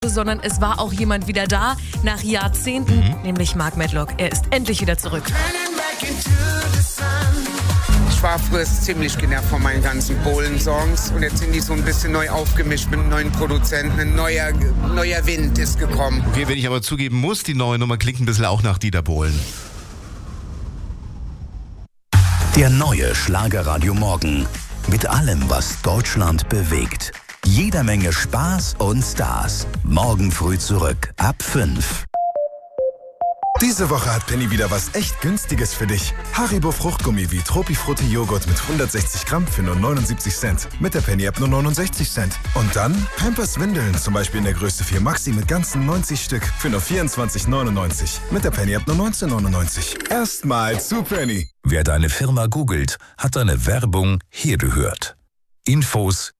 sondern es war auch jemand wieder da, nach Jahrzehnten, nämlich Mark Medlock. Er ist endlich wieder zurück. Ich war früher ziemlich genervt von meinen ganzen Bohlen-Songs und jetzt sind die so ein bisschen neu aufgemischt mit einem neuen Produzenten. Ein neuer Wind ist gekommen. Okay, wenn ich aber zugeben muss, die neue Nummer klingt ein bisschen auch nach Dieter Bohlen. Der neue Schlagerradio Morgen. Mit allem, was Deutschland bewegt. Jeder Menge Spaß und Stars. Morgen früh zurück, ab 5. Diese Woche hat Penny wieder was echt Günstiges für dich. Haribo Fruchtgummi wie Tropifrutti Joghurt mit 160 Gramm für nur 79 Cent. Mit der Penny-App nur 69 Cent. Und dann Pampers Windeln, zum Beispiel in der Größe 4 Maxi mit ganzen 90 Stück für nur 24,99. Mit der Penny-App nur 19,99. Erstmal zu Penny. Wer deine Firma googelt, hat deine Werbung hier gehört. Infos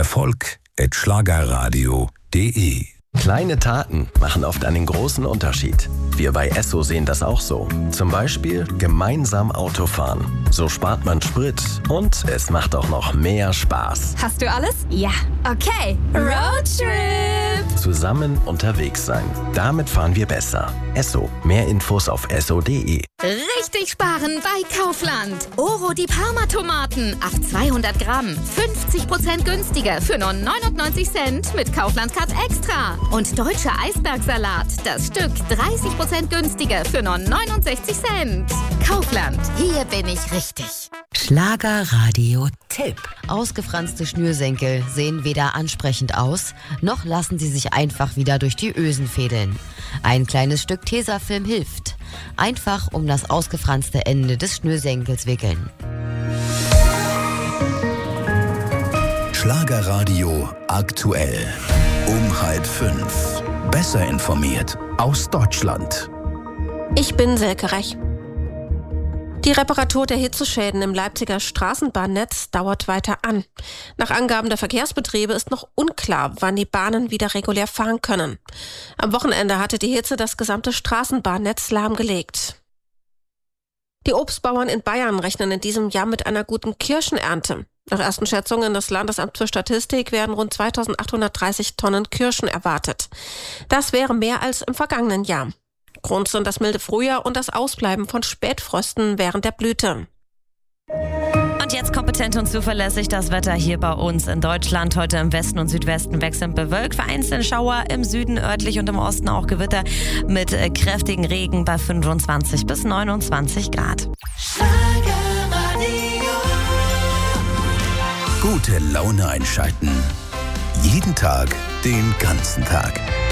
erfolg@schlagerradio.de. Kleine Taten machen oft einen großen Unterschied. Wir bei Esso sehen das auch so. Zum Beispiel gemeinsam Auto fahren. So spart man Sprit und es macht auch noch mehr Spaß. Hast du alles? Ja. Okay. Roadtrip. Zusammen unterwegs sein. Damit fahren wir besser. Esso. Mehr Infos auf esso.de. Richtig sparen bei Kaufland. Oro die Parma-Tomaten auf 200 Gramm. 50% günstiger für nur 99 Cent mit Kaufland Cut Extra. Und deutscher Eisbergsalat. Das Stück 30% günstiger für nur 69 Cent. Kaufland. Hier bin ich richtig. Schlagerradio-Tipp. Ausgefranste Schnürsenkel sehen weder ansprechend aus, noch lassen sie sich einfach wieder durch die Ösen fädeln. Ein kleines Stück Tesafilm hilft. Einfach um das ausgefranste Ende des Schnürsenkels wickeln. Schlagerradio aktuell. Um 4:30. Besser informiert aus Deutschland. Ich bin Silke Rech. Die Reparatur der Hitzeschäden im Leipziger Straßenbahnnetz dauert weiter an. Nach Angaben der Verkehrsbetriebe ist noch unklar, wann die Bahnen wieder regulär fahren können. Am Wochenende hatte die Hitze das gesamte Straßenbahnnetz lahmgelegt. Die Obstbauern in Bayern rechnen in diesem Jahr mit einer guten Kirschenernte. Nach ersten Schätzungen des Landesamts für Statistik werden rund 2830 Tonnen Kirschen erwartet. Das wäre mehr als im vergangenen Jahr. Grund sind das milde Frühjahr und das Ausbleiben von Spätfrösten während der Blüte. Und jetzt kompetent und zuverlässig das Wetter hier bei uns in Deutschland. Heute im Westen und Südwesten wechselnd bewölkt. Vereinzelte Schauer im Süden, örtlich und im Osten auch Gewitter mit kräftigen Regen bei 25 bis 29 Grad. Gute Laune einschalten. Jeden Tag, den ganzen Tag.